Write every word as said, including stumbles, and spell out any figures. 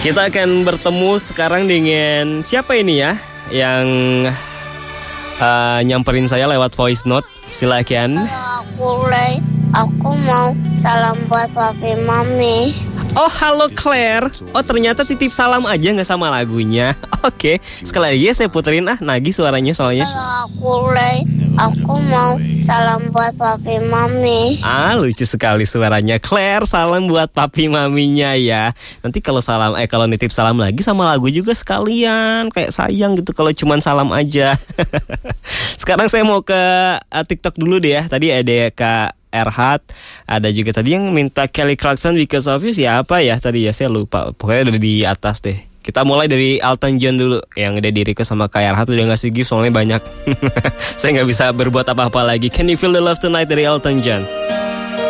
Kita akan bertemu sekarang dengan siapa ini ya yang uh, nyamperin saya lewat voice note. Silakan. Aku Lay, aku mau salam buat papi mami. Oh halo Claire. Oh ternyata titip salam aja gak sama lagunya. Oke, sekali lagi saya puterin ah nagih suaranya soalnya. Halo aku Lay, aku mau salam buat papi mami. Ah lucu sekali suaranya Claire. Salam buat papi maminya ya. Nanti kalau salam eh kalau nitip salam lagi sama lagu juga sekalian. Kayak sayang gitu kalau cuman salam aja. Sekarang saya mau ke uh, TikTok dulu deh ya. Tadi ada Kak Erhat, ada juga tadi yang minta Kelly Clarkson Because of You. Siapa ya tadi ya, saya lupa. Pokoknya udah di atas deh. Kita mulai dari Elton John dulu, yang udah di request sama Kak Erhat. Udah ngasih gift soalnya banyak. Saya gak bisa berbuat apa-apa lagi. Can You Feel the Love Tonight dari Elton John.